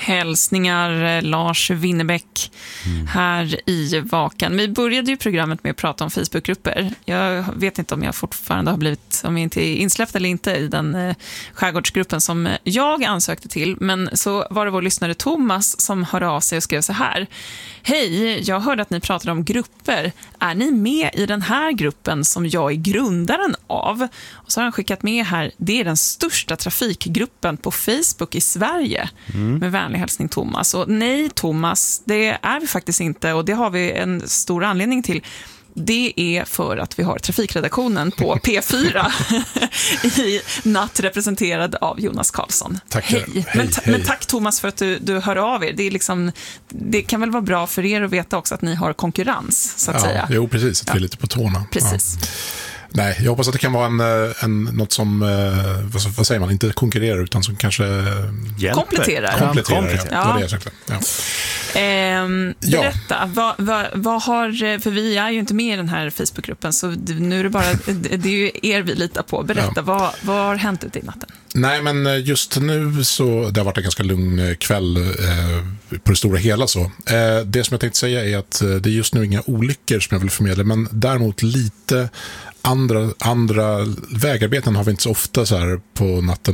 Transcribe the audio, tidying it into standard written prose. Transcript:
hälsningar, Lars Winnerbäck här i Vakan. Vi började ju programmet med att prata om Facebookgrupper. Jag vet inte om jag fortfarande har blivit, om jag inte är insläppt eller inte i den skärgårdsgruppen som jag ansökte till. Men så var det vår lyssnare Thomas som hörde av sig och skrev så här: Hej, jag hörde att ni pratade om grupper. Är ni med i den här gruppen som jag är grundaren av? Och så har han skickat med här, det är den största trafikgruppen på Facebook i Sverige. Med vänlig hälsning Thomas. Och nej Thomas, det är vi faktiskt inte, och det har vi en stor anledning till. Det är för att vi har trafikredaktionen på P4 i natt representerad av Jonas Karlsson. Tack. Hej. Men tack Thomas för att du hör av er. Det är liksom, det kan väl vara bra för er att veta också att ni har konkurrens, så att säga. Jo, precis. Att vi är lite på tårna. Precis. Ja. Nej, jag hoppas att det kan vara något som, vad säger man, inte konkurrerar utan som kanske kompletterar. Ja, det var det jag sökte. Ja. Berätta, vad har, för vi är ju inte med i den här Facebookgruppen, så nu är det bara, det är ju er vi litar på. Berätta, vad har hänt ute i natten? Nej, men just nu så det har varit en ganska lugn kväll på det stora hela så. Det som jag tänkte säga är att det är just nu inga olyckor som jag vill förmedla, men däremot lite andra vägarbeten har vi inte så ofta så här på natten.